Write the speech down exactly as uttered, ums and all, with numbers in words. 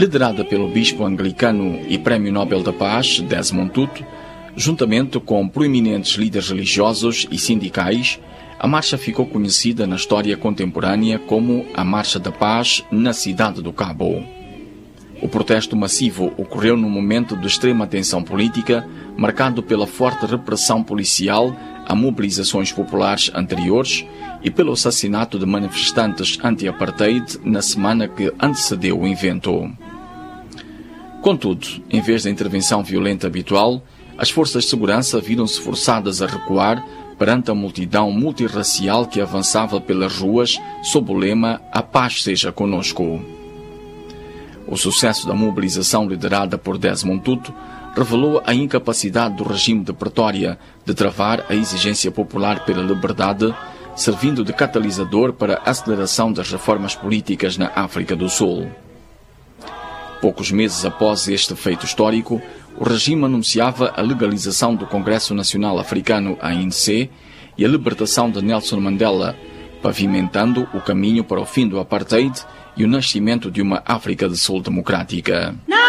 liderada pelo bispo anglicano e Prémio Nobel da Paz, Desmond Tutu, juntamente com proeminentes líderes religiosos e sindicais, a marcha ficou conhecida na história contemporânea como a Marcha da Paz na Cidade do Cabo. O protesto massivo ocorreu num momento de extrema tensão política, marcado pela forte repressão policial a mobilizações populares anteriores e pelo assassinato de manifestantes anti-apartheid na semana que antecedeu o evento. Contudo, em vez da intervenção violenta habitual, as forças de segurança viram-se forçadas a recuar perante a multidão multirracial que avançava pelas ruas sob o lema "A paz seja conosco". O sucesso da mobilização liderada por Desmond Tutu revelou a incapacidade do regime de Pretória de travar a exigência popular pela liberdade, servindo de catalisador para a aceleração das reformas políticas na África do Sul. Poucos meses após este feito histórico, o regime anunciava a legalização do Congresso Nacional Africano, A N C, e a libertação de Nelson Mandela, pavimentando o caminho para o fim do apartheid e o nascimento de uma África do Sul democrática.